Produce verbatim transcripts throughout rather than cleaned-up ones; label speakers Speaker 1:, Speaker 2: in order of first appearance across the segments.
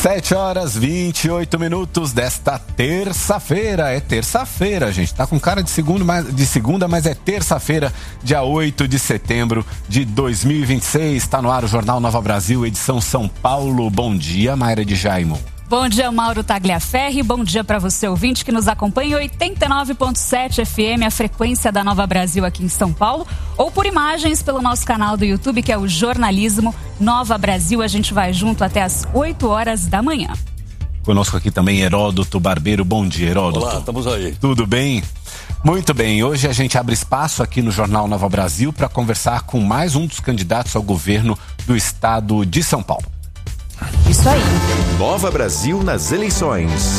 Speaker 1: sete horas e vinte e oito minutos desta terça-feira. É terça-feira, gente. Tá com cara de segunda, mas, de segunda, mas é terça-feira, dia oito de setembro de dois mil e vinte e seis. Tá no ar o Jornal Nova Brasil, edição São Paulo. Bom dia, Mayra de Jaimo.
Speaker 2: Bom dia, Mauro Tagliaferri. Bom dia para você, ouvinte, que nos acompanha em oitenta e nove ponto sete F M, a frequência da Nova Brasil aqui em São Paulo, ou por imagens pelo nosso canal do YouTube, que é o Jornalismo Nova Brasil. A gente vai junto até as oito horas da manhã.
Speaker 1: Conosco aqui também Heródoto Barbeiro. Bom dia, Heródoto.
Speaker 3: Olá, estamos aí.
Speaker 1: Tudo bem? Muito bem, hoje a gente abre espaço aqui no Jornal Nova Brasil para conversar com mais um dos candidatos ao governo do estado de São Paulo.
Speaker 2: Isso aí.
Speaker 4: Nova Brasil nas eleições.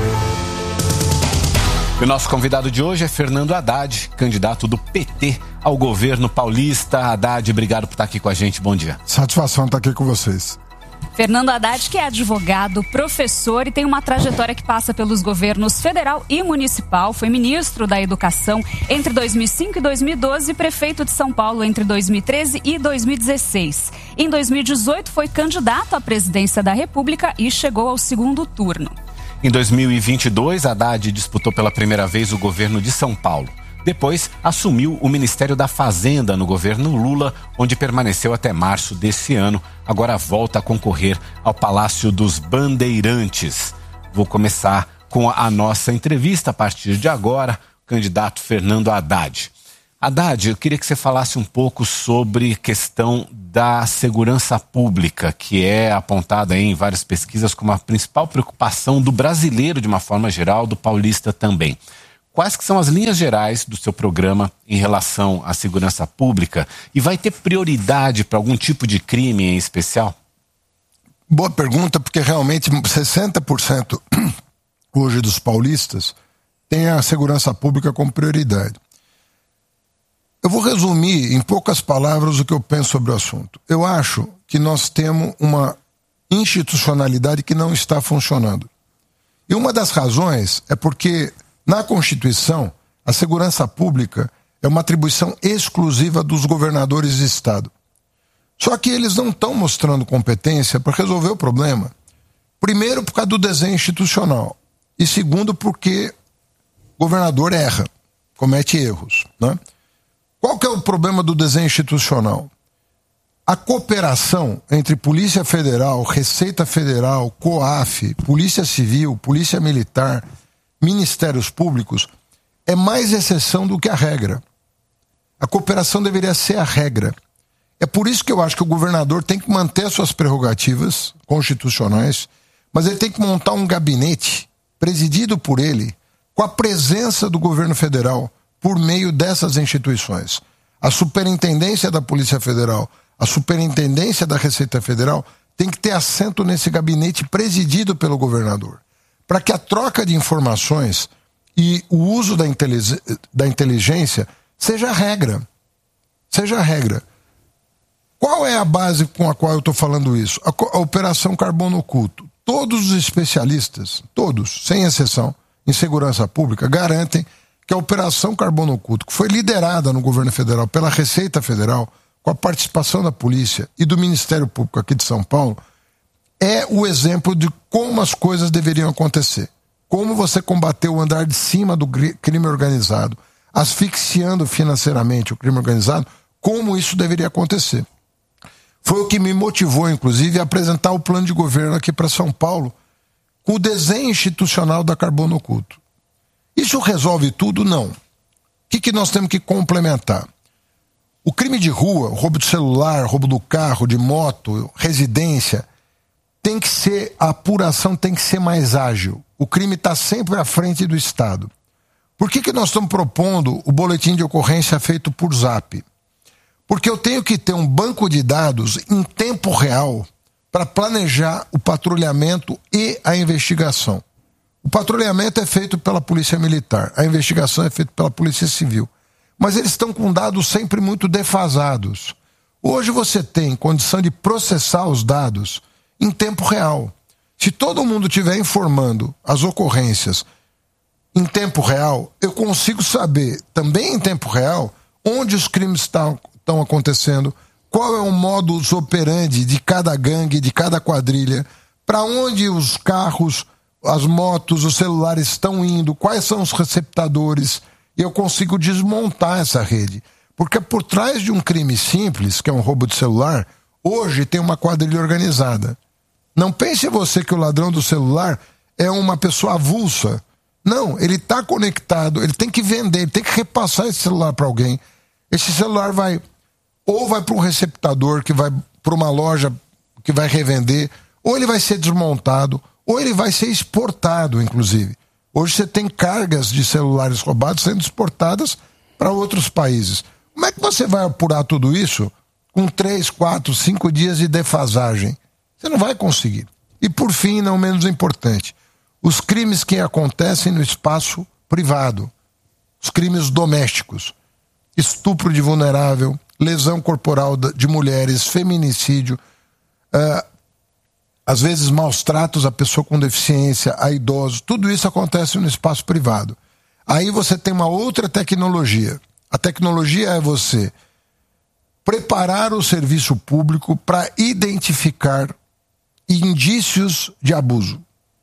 Speaker 1: O nosso convidado de hoje é Fernando Haddad, candidato do P T ao governo paulista. Haddad, obrigado por estar aqui com a gente. Bom dia.
Speaker 5: Satisfação estar aqui com vocês.
Speaker 2: Fernando Haddad, que é advogado, professor e tem uma trajetória que passa pelos governos federal e municipal. Foi ministro da Educação entre dois mil e cinco e dois mil e doze e prefeito de São Paulo entre dois mil e treze e dois mil e dezesseis. Em dois mil e dezoito foi candidato à presidência da República e chegou ao segundo turno.
Speaker 1: Em dois mil e vinte e dois, Haddad disputou pela primeira vez o governo de São Paulo. Depois, assumiu o Ministério da Fazenda no governo Lula, onde permaneceu até março desse ano. Agora volta a concorrer ao Palácio dos Bandeirantes. Vou começar com a nossa entrevista a partir de agora, o candidato Fernando Haddad. Haddad, eu queria que você falasse um pouco sobre a questão da segurança pública, que é apontada aí em várias pesquisas como a principal preocupação do brasileiro de uma forma geral, do paulista também. Quais que são as linhas gerais do seu programa em relação à segurança pública? E vai ter prioridade para algum tipo de crime em especial?
Speaker 5: Boa pergunta, porque realmente sessenta por cento hoje dos paulistas têm a segurança pública como prioridade. Eu vou resumir em poucas palavras o que eu penso sobre o assunto. Eu acho que nós temos uma institucionalidade que não está funcionando. E uma das razões é porque na Constituição, a segurança pública é uma atribuição exclusiva dos governadores de estado. Só que eles não estão mostrando competência para resolver o problema. Primeiro, por causa do desenho institucional. E segundo, porque o governador erra, comete erros, né? Qual que é o problema do desenho institucional? A cooperação entre Polícia Federal, Receita Federal, COAF, Polícia Civil, Polícia Militar, Ministérios Públicos é mais exceção do que a regra. A cooperação deveria ser a regra. É por isso que eu acho que o governador tem que manter suas prerrogativas constitucionais, mas ele tem que montar um gabinete presidido por ele, com a presença do governo federal, por meio dessas instituições. A Superintendência da Polícia Federal, a Superintendência da Receita Federal tem que ter assento nesse gabinete presidido pelo governador, para que a troca de informações e o uso da, intelig- da inteligência seja a regra. Seja a regra. Qual é a base com a qual eu estou falando isso? A, a Operação Carbono Oculto. Todos os especialistas, todos, sem exceção, em segurança pública, garantem que a Operação Carbono Oculto, que foi liderada no governo federal pela Receita Federal, com a participação da polícia e do Ministério Público aqui de São Paulo, é o exemplo de como as coisas deveriam acontecer. Como você combateu o andar de cima do crime organizado, asfixiando financeiramente o crime organizado, como isso deveria acontecer. Foi o que me motivou, inclusive, a apresentar o plano de governo aqui para São Paulo, com o desenho institucional da Carbono Oculto. Isso resolve tudo? Não. O que, que nós temos que complementar? O crime de rua, roubo de celular, roubo do carro, de moto, residência, tem que ser, a apuração tem que ser mais ágil. O crime está sempre à frente do Estado. Por que, que nós estamos propondo o boletim de ocorrência feito por Zap? Porque eu tenho que ter um banco de dados em tempo real para planejar o patrulhamento e a investigação. O patrulhamento é feito pela Polícia Militar, a investigação é feita pela Polícia Civil. Mas eles estão com dados sempre muito defasados. Hoje você tem condição de processar os dados em tempo real. Se todo mundo estiver informando as ocorrências em tempo real, eu consigo saber, também em tempo real, onde os crimes estão, estão acontecendo, qual é o modus operandi de cada gangue, de cada quadrilha, para onde os carros, as motos, os celulares estão indo, quais são os receptadores, e eu consigo desmontar essa rede. Porque por trás de um crime simples, que é um roubo de celular, hoje tem uma quadrilha organizada. Não pense você que o ladrão do celular é uma pessoa avulsa. Não, ele está conectado, ele tem que vender, ele tem que repassar esse celular para alguém. Esse celular vai, ou vai para um receptador, que vai para uma loja que vai revender, ou ele vai ser desmontado, ou ele vai ser exportado, inclusive. Hoje você tem cargas de celulares roubados sendo exportadas para outros países. Como é que você vai apurar tudo isso com três, quatro, cinco dias de defasagem? Você não vai conseguir. E por fim, não menos importante, os crimes que acontecem no espaço privado, os crimes domésticos, estupro de vulnerável, lesão corporal de mulheres, feminicídio, uh, às vezes maus tratos a pessoa com deficiência, a idosos, tudo isso acontece no espaço privado. Aí você tem uma outra tecnologia. A tecnologia é você preparar o serviço público para identificar indícios de abuso.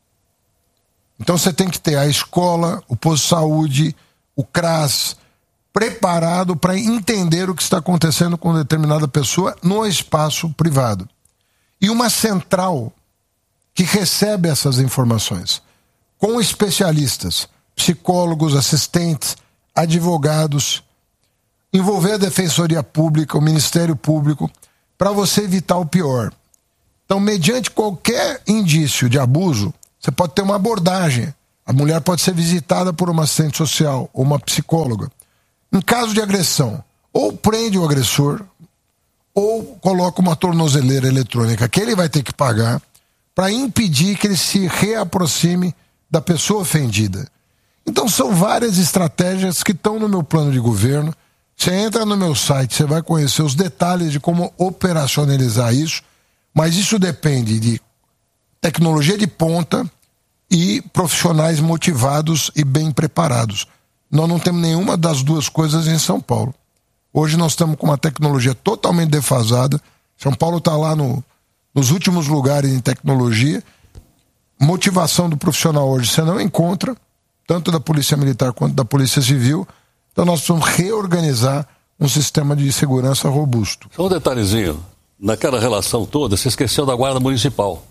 Speaker 5: Então você tem que ter a escola, o posto de saúde, o CRAS, preparado para entender o que está acontecendo com determinada pessoa no espaço privado. E uma central que recebe essas informações, com especialistas, psicólogos, assistentes, advogados, envolver a Defensoria Pública, o Ministério Público, para você evitar o pior. Então, mediante qualquer indício de abuso, você pode ter uma abordagem. A mulher pode ser visitada por uma assistente social ou uma psicóloga. Em caso de agressão, ou prende o agressor, ou coloca uma tornozeleira eletrônica que ele vai ter que pagar para impedir que ele se reaproxime da pessoa ofendida. Então são várias estratégias que estão no meu plano de governo. Você entra no meu site, você vai conhecer os detalhes de como operacionalizar isso, mas isso depende de tecnologia de ponta e profissionais motivados e bem preparados. Nós não temos nenhuma das duas coisas em São Paulo. Hoje nós estamos com uma tecnologia totalmente defasada. São Paulo está lá no, nos últimos lugares em tecnologia. Motivação do profissional hoje você não encontra, tanto da Polícia Militar quanto da Polícia Civil. Então nós precisamos reorganizar um sistema de segurança robusto.
Speaker 3: Só um detalhezinho. Naquela relação toda, você esqueceu da Guarda Municipal.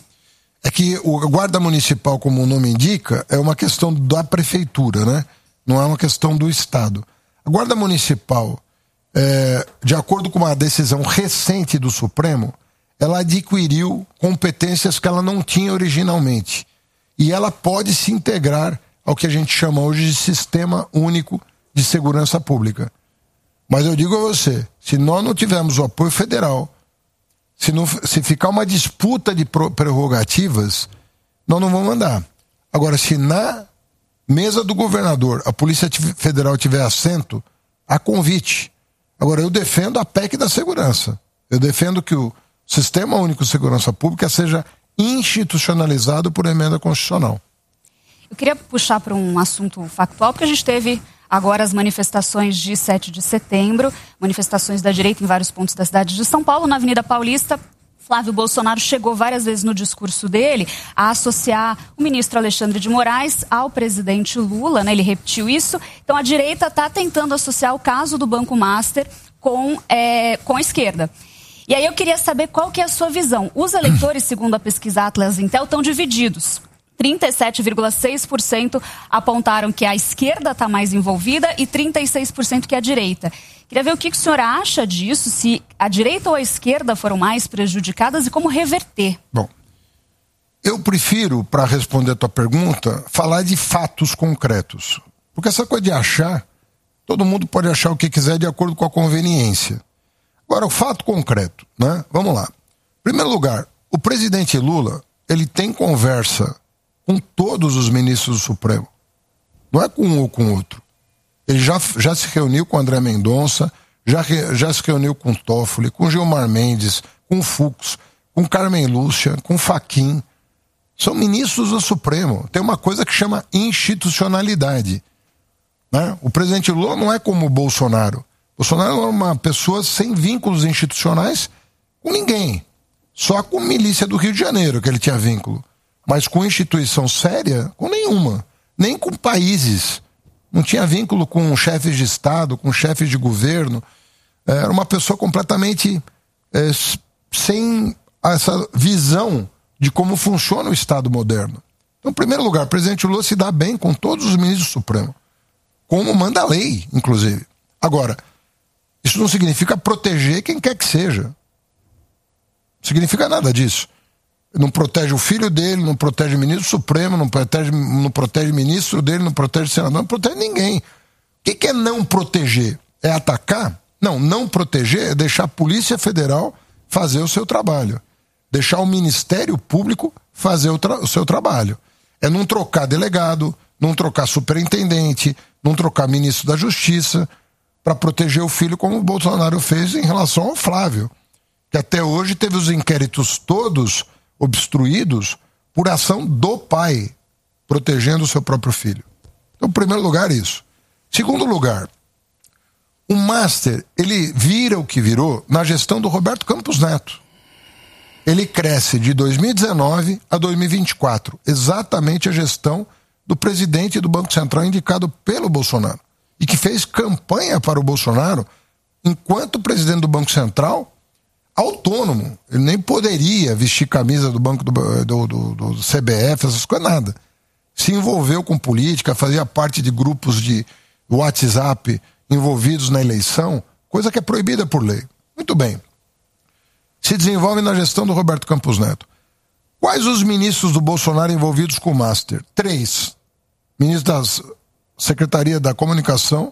Speaker 5: É que o Guarda Municipal, como o nome indica, é uma questão da Prefeitura, né? Não é uma questão do Estado. A Guarda Municipal, é, de acordo com uma decisão recente do Supremo, ela adquiriu competências que ela não tinha originalmente. E ela pode se integrar ao que a gente chama hoje de Sistema Único de Segurança Pública. Mas eu digo a você, se nós não tivermos o apoio federal, se, não, se ficar uma disputa de prerrogativas, nós não vamos andar. Agora, se na mesa do governador a Polícia Federal tiver assento, há convite. Agora, eu defendo a P E C da segurança. Eu defendo que o Sistema Único de Segurança Pública seja institucionalizado por emenda constitucional.
Speaker 2: Eu queria puxar para um assunto factual, porque a gente teve agora as manifestações de sete de setembro, manifestações da direita em vários pontos da cidade de São Paulo, na Avenida Paulista. Flávio Bolsonaro chegou várias vezes no discurso dele a associar o ministro Alexandre de Moraes ao presidente Lula, né? Ele repetiu isso. Então a direita está tentando associar o caso do Banco Master com, é, com a esquerda. E aí eu queria saber qual que é a sua visão. Os eleitores, segundo a pesquisa Atlas Intel, estão divididos. trinta e sete vírgula seis por cento apontaram que a esquerda está mais envolvida e trinta e seis por cento que a direita. Queria ver o que o senhor acha disso, se a direita ou a esquerda foram mais prejudicadas e como reverter.
Speaker 5: Bom, eu prefiro, para responder a tua pergunta, falar de fatos concretos. Porque essa coisa de achar, todo mundo pode achar o que quiser de acordo com a conveniência. Agora, o fato concreto, né? Vamos lá. Em primeiro lugar, o presidente Lula, ele tem conversa com todos os ministros do Supremo. Não é com um ou com outro. Ele já, já se reuniu com André Mendonça, já, já se reuniu com Toffoli, com Gilmar Mendes, com Fux, com Carmen Lúcia, com Fachin. São ministros do Supremo. Tem uma coisa que chama institucionalidade. Né? O presidente Lula não é como o Bolsonaro. Bolsonaro é uma pessoa sem vínculos institucionais com ninguém. só com milícia do Rio de Janeiro que ele tinha vínculo. Mas com instituição séria, com nenhuma. Nem com países. Não tinha vínculo com chefes de Estado, com chefes de governo. Era uma pessoa completamente é, sem essa visão de como funciona o Estado moderno. Então, em primeiro lugar, o presidente Lula se dá bem com todos os ministros do Supremo. Como manda a lei, inclusive. Agora, isso não significa proteger quem quer que seja. Não significa nada disso. Não protege o filho dele, não protege o ministro do Supremo, não protege, não protege o ministro dele, não protege o senador, não protege ninguém. O que, que é não proteger? É atacar? Não, não proteger é deixar a Polícia Federal fazer o seu trabalho. Deixar o Ministério Público fazer o, tra- o seu trabalho. É não trocar delegado, não trocar superintendente, não trocar ministro da Justiça para proteger o filho, como o Bolsonaro fez em relação ao Flávio, que até hoje teve os inquéritos todos obstruídos por ação do pai, protegendo o seu próprio filho. Então, em primeiro lugar, isso. Segundo lugar, o Master, ele vira o que virou na gestão do Roberto Campos Neto. Ele cresce de dois mil e dezenove a dois mil e vinte e quatro, exatamente a gestão do presidente do Banco Central indicado pelo Bolsonaro, e que fez campanha para o Bolsonaro enquanto presidente do Banco Central, autônomo. Ele nem poderia vestir camisa do Banco do, do, do, do C B F, essas coisas, nada. Se envolveu com política, fazia parte de grupos de WhatsApp envolvidos na eleição, coisa que é proibida por lei. Muito bem. Se desenvolve na gestão do Roberto Campos Neto. Quais os ministros do Bolsonaro envolvidos com o Master? Três. Ministro da Secretaria da Comunicação,